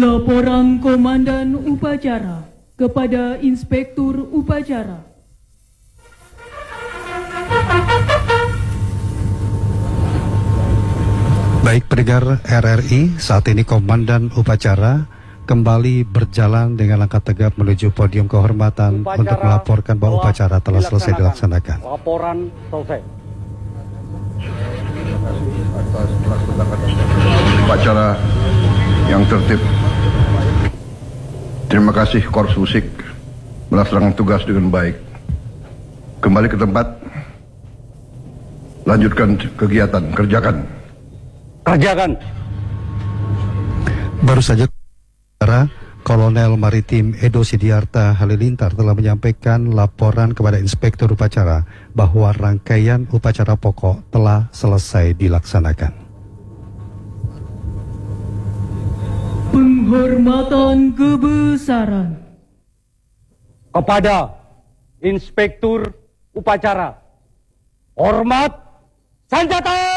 Laporan Komandan Upacara kepada Inspektur Upacara. Baik pendengar RRI, saat ini Komandan Upacara kembali berjalan dengan langkah tegap menuju podium kehormatan untuk melaporkan bahwa upacara telah selesai dilaksanakan. Laporan selesai. Atas pelaksanaan upacara yang tertib. Terima kasih Korps Musik melaksanakan tugas dengan baik. Kembali ke tempat, lanjutkan kegiatan, kerjakan. Baru saja Kolonel Maritim Edo Sidiarta Halilintar telah menyampaikan laporan kepada Inspektur Upacara bahwa rangkaian upacara pokok telah selesai dilaksanakan. Penghormatan kebesaran Kepada Inspektur Upacara. Hormat senjata!